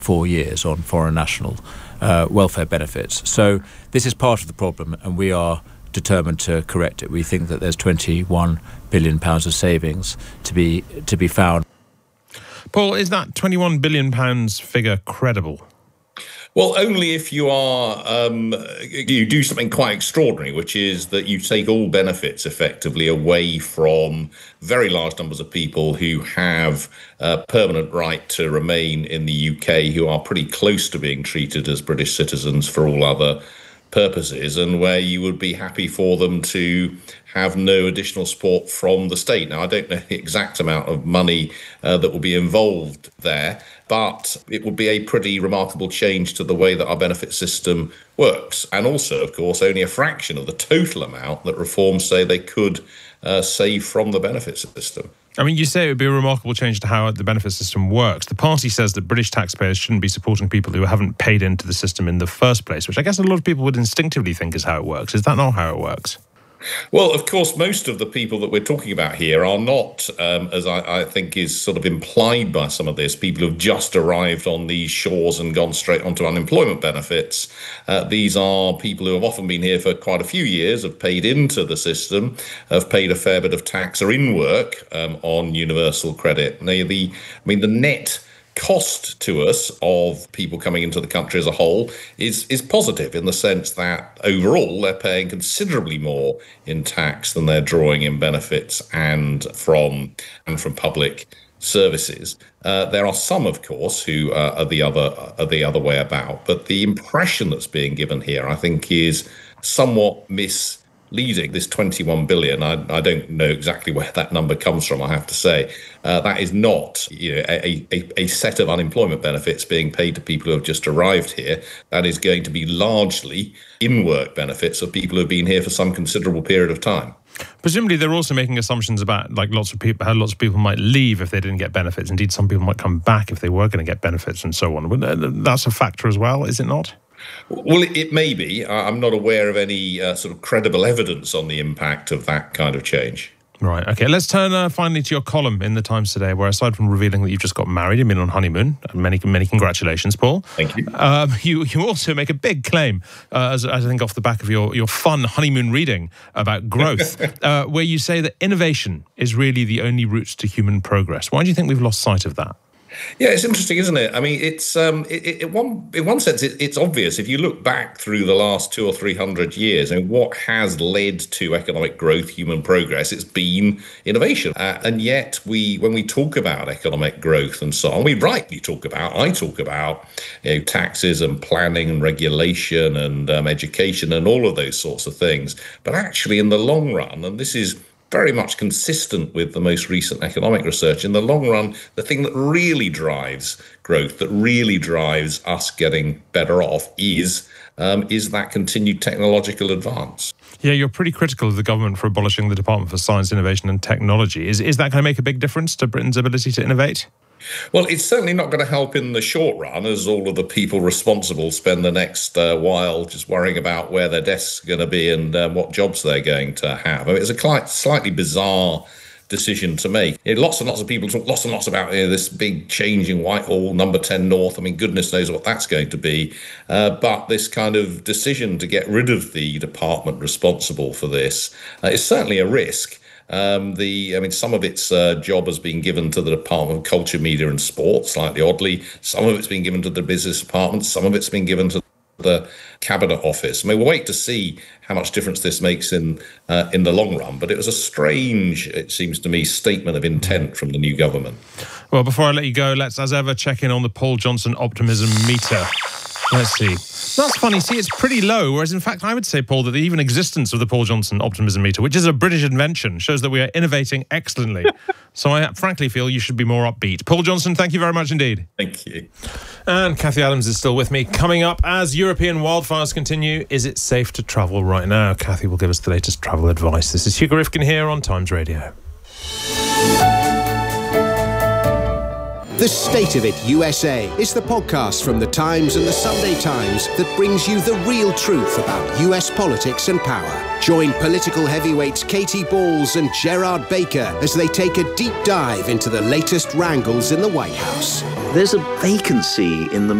4 years on foreign national welfare benefits. So this is part of the problem, and we are determined to correct it. We think that there's £21 billion of savings to be found. Paul, is that £21 billion figure credible? Well, only if you do something quite extraordinary, which is that you take all benefits effectively away from very large numbers of people who have a permanent right to remain in the UK, who are pretty close to being treated as British citizens for all other purposes, and where you would be happy for them to have no additional support from the state. Now, I don't know the exact amount of money that will be involved there, but it would be a pretty remarkable change to the way that our benefit system works. And also, of course, only a fraction of the total amount that reforms say they could save from the benefit system. I mean, you say it would be a remarkable change to how the benefit system works. The party says that British taxpayers shouldn't be supporting people who haven't paid into the system in the first place, which I guess a lot of people would instinctively think is how it works. Is that not how it works? Well, of course, most of the people that we're talking about here are not, as I think is sort of implied by some of this, people who've just arrived on these shores and gone straight onto unemployment benefits. These are people who have often been here for quite a few years, have paid into the system, have paid a fair bit of tax, are in work on universal credit. Now, the net cost to us of people coming into the country as a whole is positive, in the sense that overall they're paying considerably more in tax than they're drawing in benefits and from public services. There are some, of course, who are the other way about, but the impression that's being given here, I think, is somewhat misleading. This 21 billion, I don't know exactly where that number comes from, I have to say. That is not a set of unemployment benefits being paid to people who have just arrived here. That is going to be largely in-work benefits of people who have been here for some considerable period of time. Presumably they're also making assumptions about how lots of people might leave if they didn't get benefits. Indeed, some people might come back if they were going to get benefits and so on. That's a factor as well, is it not? Well, it may be. I'm not aware of any sort of credible evidence on the impact of that kind of change. Right, OK. Let's turn finally to your column in the Times today, where aside from revealing that you've just got married, you've been on honeymoon, many congratulations, Paul. Thank you. You also make a big claim, as I think off the back of your fun honeymoon reading about growth, where you say that innovation is really the only route to human progress. Why do you think we've lost sight of that? Yeah, it's interesting, isn't it? I mean, it's in one sense, it's obvious. If you look back through the last 200 or 300 years, and what has led to economic growth, human progress, it's been innovation. And yet, when we talk about economic growth and so on, I talk about taxes and planning and regulation and education and all of those sorts of things. But actually, in the long run, and this is very much consistent with the most recent economic research, in the long run, the thing that really drives growth, that really drives us getting better off is that continued technological advance. Yeah, you're pretty critical of the government for abolishing the Department for Science, Innovation and Technology. Is that going to make a big difference to Britain's ability to innovate? Well, it's certainly not going to help in the short run, as all of the people responsible spend the next while just worrying about where their desks are going to be and what jobs they're going to have. I mean, it's a slightly bizarre decision to make. Lots and lots of people talk lots and lots about this big change in Whitehall, number 10 North. I mean, goodness knows what that's going to be. But this kind of decision to get rid of the department responsible for this is certainly a risk. Some of its job has been given to the Department of Culture, Media and Sport, slightly oddly. Some of it's been given to the Business Department. Some of it's been given to the Cabinet Office. I mean, we'll wait to see how much difference this makes in the long run. But it was a strange, it seems to me, statement of intent from the new government. Well, before I let you go, let's, as ever, check in on the Paul Johnson optimism meter. Let's see. That's funny. See, it's pretty low, whereas in fact I would say, Paul, that the even existence of the Paul Johnson optimism meter, which is a British invention, shows that we are innovating excellently. So I frankly feel you should be more upbeat. Paul Johnson, thank you very much indeed. Thank you. And Cathy Adams is still with me. Coming up, as European wildfires continue, is it safe to travel right now? Cathy will give us the latest travel advice. This is Hugo Rifkin here on Times Radio. The State of It USA is the podcast from The Times and The Sunday Times that brings you the real truth about US politics and power. Join political heavyweights Katie Balls and Gerard Baker as they take a deep dive into the latest wrangles in the White House. There's a vacancy in the